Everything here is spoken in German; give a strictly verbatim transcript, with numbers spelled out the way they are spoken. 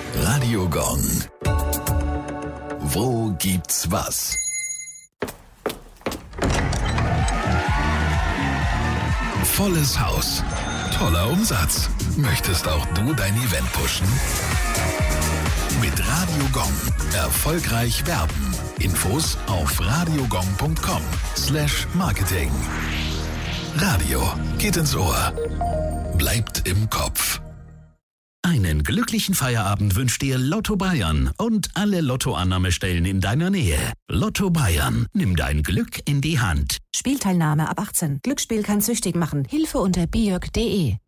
Radio Gong. Wo gibt's was? Volles Haus. Toller Umsatz. Möchtest auch du dein Event pushen? Mit Radio Gong. Erfolgreich werben. Infos auf radiogong punkt com slash marketing. Radio geht ins Ohr. Bleibt im Kopf. Einen glücklichen Feierabend wünscht dir Lotto Bayern und alle Lottoannahmestellen in deiner Nähe. Lotto Bayern, nimm dein Glück in die Hand. Spielteilnahme ab achtzehn. Glücksspiel kann süchtig machen. Hilfe unter biog punkt de.